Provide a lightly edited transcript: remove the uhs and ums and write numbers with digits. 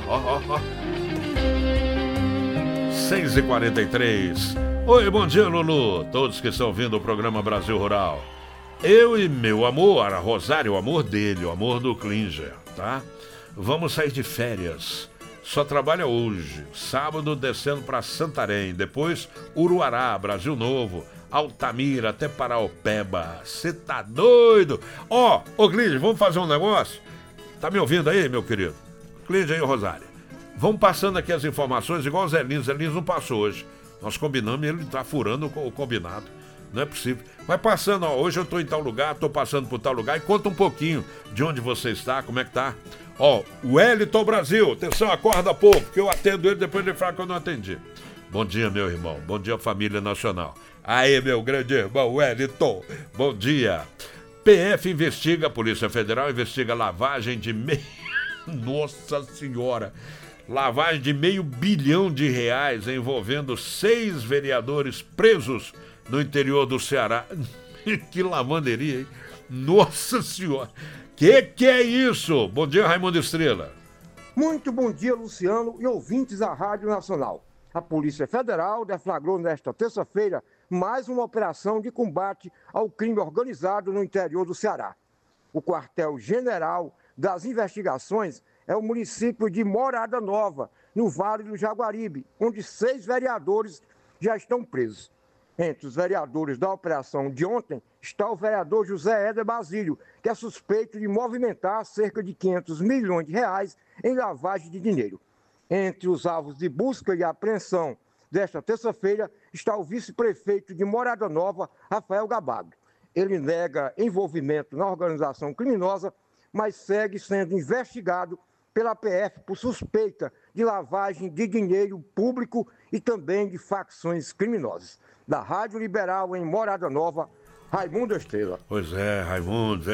ó. 6h43. Oi, bom dia, Lulu. Todos que estão ouvindo o programa Brasil Rural. Eu e meu amor, a Rosário, o amor dele, o amor do Klinger, tá? Vamos sair de férias. Só trabalha hoje. Sábado descendo para Santarém. Depois Uruará, Brasil Novo, Altamira, até Paraopeba. Você tá doido? Ó, Klinger, vamos fazer um negócio? Tá me ouvindo aí, meu querido? Klinger e Rosário. Vamos passando aqui as informações, igual o Zé Lins. Zé Lins não passou hoje. Nós combinamos e ele tá furando o combinado. Não é possível. Vai passando, ó. Hoje eu tô em tal lugar, tô passando por tal lugar. E conta um pouquinho de onde você está, como é que tá. Ó, o Wellington Brasil. Atenção, acorda pouco, que eu atendo ele, depois ele fala que eu não atendi. Bom dia, meu irmão. Bom dia, família nacional. Aí, meu grande irmão Wellington. Bom dia. PF investiga, a Polícia Federal investiga lavagem de meio... Nossa Senhora! Lavagem de R$500 bilhão envolvendo 6 vereadores presos no interior do Ceará. Que lavanderia, hein? Nossa Senhora! Que é isso? Bom dia, Raimundo Estrela. Muito bom dia, Luciano e ouvintes da Rádio Nacional. A Polícia Federal deflagrou nesta terça-feira mais uma operação de combate ao crime organizado no interior do Ceará. O quartel-general das investigações é o município de Morada Nova, no Vale do Jaguaribe, onde 6 vereadores já estão presos. Entre os vereadores da operação de ontem está o vereador José Éder Basílio, que é suspeito de movimentar cerca de R$500 milhões em lavagem de dinheiro. Entre os alvos de busca e apreensão desta terça-feira está o vice-prefeito de Morada Nova, Rafael Gabago. Ele nega envolvimento na organização criminosa, mas segue sendo investigado pela PF por suspeita de lavagem de dinheiro público e também de facções criminosas. Da Rádio Liberal em Morada Nova, Raimundo Estrela. Pois é, Raimundo,